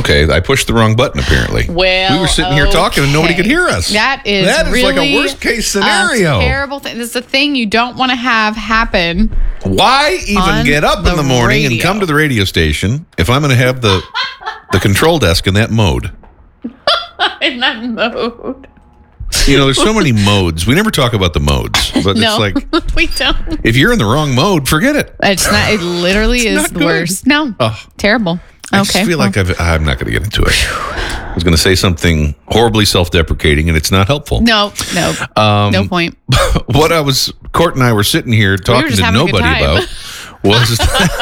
Okay, I pushed the wrong button, apparently. Well, we were sitting here talking and nobody could hear us. That is really like a worst-case scenario. A terrible thing. This is a thing you don't want to have happen. Why even get up in the morning and come to the radio station if I'm going to have the control desk in that mode? In that mode. You know, there's so many modes. We never talk about the modes, but no, it's like we don't. If you're in the wrong mode, forget it. It's not. It literally is the worst. No, terrible. I just feel like I'm not going to get into it. I was going to say something horribly self-deprecating, and it's not helpful. No point. What Court and I were sitting here talking to nobody about was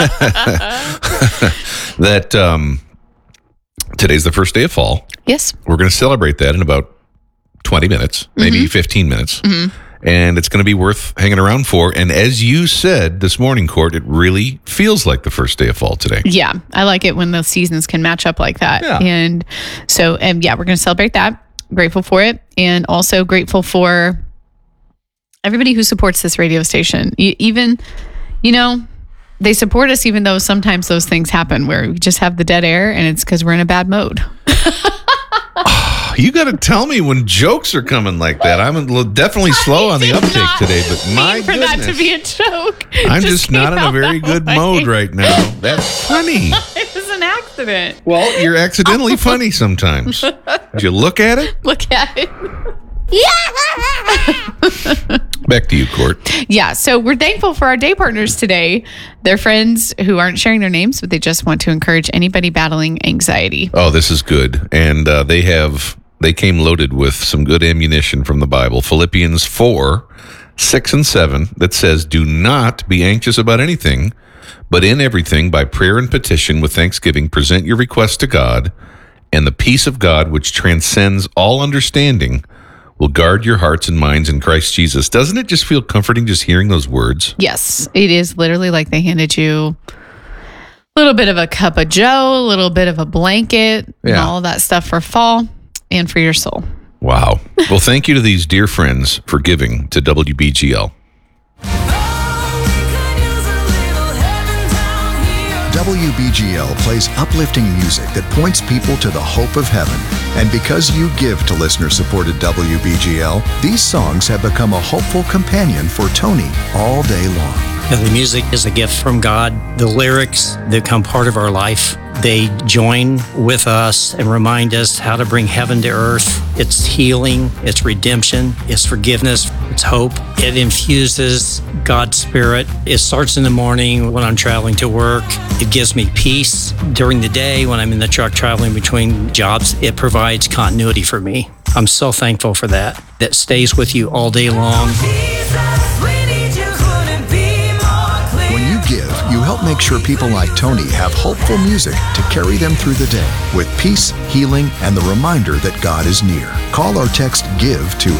that today's the first day of fall. Yes. We're going to celebrate that in about 20 minutes, maybe 15 minutes. Mm-hmm. And it's going to be worth hanging around for. And as you said this morning, Court, it really feels like the first day of fall today. Yeah. I like it when the seasons can match up like that. Yeah. And so, we're going to celebrate that. Grateful for it. And also grateful for everybody who supports this radio station. Even, they support us even though sometimes those things happen where we just have the dead air and it's because we're in a bad mode. You got to tell me when jokes are coming like that. I'm definitely slow on the uptake today, but my goodness. For that to be a joke. I'm just not in a very good mode right now. That's funny. It was an accident. Well, you're accidentally funny sometimes. Did you look at it? Look at it. Back to you, Court. Yeah, so we're thankful for our day partners today. They're friends who aren't sharing their names, but they just want to encourage anybody battling anxiety. Oh, this is good. And they came loaded with some good ammunition from the Bible. Philippians 4:6-7, that says, "Do not be anxious about anything, but in everything, by prayer and petition with thanksgiving, present your requests to God, and the peace of God, which transcends all understanding, will guard your hearts and minds in Christ Jesus." Doesn't it just feel comforting just hearing those words? Yes, it is literally like they handed you a little bit of a cup of joe, a little bit of a blanket, and all of that stuff for fall and for your soul. Wow. Well, thank you to these dear friends for giving to WBGL. WBGL plays uplifting music that points people to the hope of heaven. And because you give to listener-supported WBGL, these songs have become a hopeful companion for Tony all day long. The music is a gift from God. The lyrics become part of our life. They join with us and remind us how to bring heaven to earth. It's healing, it's redemption, it's forgiveness, it's hope. It infuses God's Spirit. It starts in the morning when I'm traveling to work. It gives me peace during the day when I'm in the truck traveling between jobs. It provides continuity for me. I'm so thankful for that. That stays with you all day long. When you give, you help make sure people like Tony have hopeful music to carry them through the day with peace, healing, and the reminder that God is near. Call or text GIVE to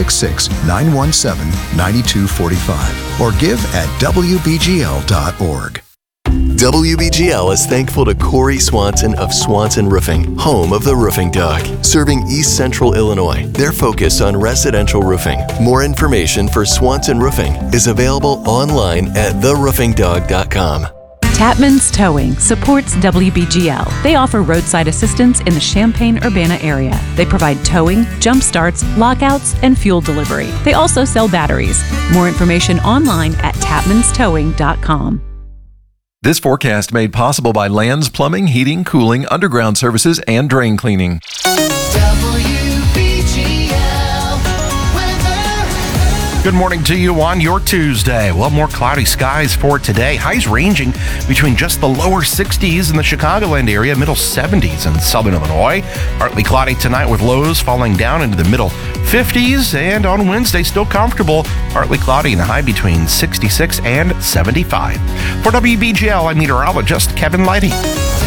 866-917-9245 or give at WBGL.org. WBGL is thankful to Corey Swanson of Swanson Roofing, home of the Roofing Dog, serving East Central Illinois. Their focus on residential roofing. More information for Swanson Roofing is available online at theroofingdog.com. Tapman's Towing supports WBGL. They offer roadside assistance in the Champaign-Urbana area. They provide towing, jump starts, lockouts, and fuel delivery. They also sell batteries. More information online at tapmanstowing.com. This forecast made possible by Lands Plumbing, Heating, Cooling, Underground Services, and Drain Cleaning. Good morning to you on your Tuesday. Well, more cloudy skies for today. Highs ranging between just the lower 60s in the Chicagoland area, middle 70s in southern Illinois. Partly cloudy tonight with lows falling down into the middle 50s. And on Wednesday, still comfortable. Partly cloudy and a high between 66 and 75. For WBGL, I'm meteorologist Kevin Lighty.